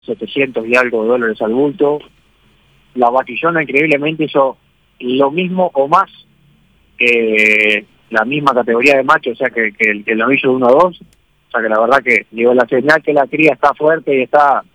700 y algo de dólares al bulto. La Batillona increíblemente hizo lo mismo o más que la misma categoría de macho, o sea que el novillo de 1 a 2. O sea que la verdad que digo, la señal que la cría está fuerte y está